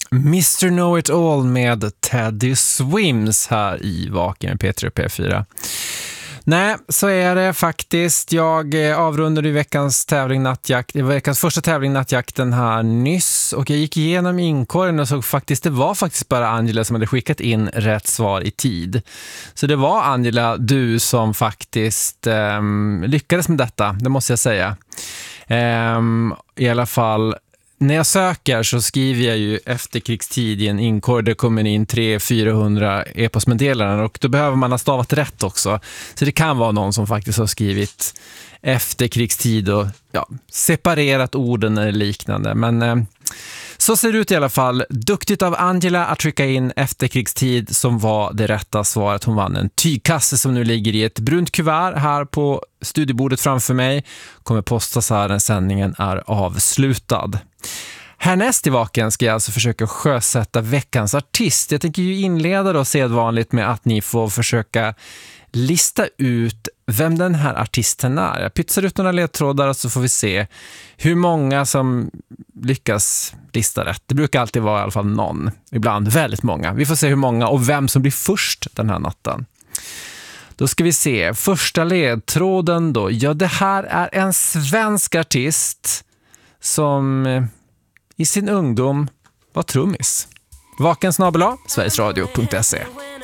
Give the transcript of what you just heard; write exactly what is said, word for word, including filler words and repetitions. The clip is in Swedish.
mister Know-It-All med Teddy Swims här i Vaken med P tre och P fyra. Nej, så är det faktiskt. Jag avrundade i veckans tävling nattjakt, veckans första tävling nattjakten här nyss, och jag gick igenom inkorgen och såg faktiskt, det var faktiskt bara Angela som hade skickat in rätt svar i tid. Så det var Angela, du som faktiskt um, lyckades med detta, det måste jag säga. Um, I alla fall, när jag söker så skriver jag ju efterkrigstid i en inkorg, det kommer in tre till fyrahundra e-postmeddelanden, och då behöver man ha stavat rätt också. Så det kan vara någon som faktiskt har skrivit efterkrigstid och ja, separerat orden eller liknande. Men eh, så ser det ut i alla fall. Duktigt av Angela att trycka in efterkrigstid som var det rätta svaret. Hon vann en tygkasse som nu ligger i ett brunt kuvert här på studiebordet framför mig. Kommer postas här när sändningen är avslutad. Härnäst i Vaken ska jag alltså försöka sjösätta veckans artist. Jag tänker ju inleda då sedvanligt med att ni får försöka lista ut vem den här artisten är. Jag pytsar ut några ledtrådar och så får vi se hur många som lyckas lista rätt. Det brukar alltid vara i alla fall någon. Ibland väldigt många. Vi får se hur många och vem som blir först den här natten. Då ska vi se. Första ledtråden då. Ja, det här är en svensk artist som i sin ungdom var trummis. Vaken snabel-a, sverigesradio punkt se.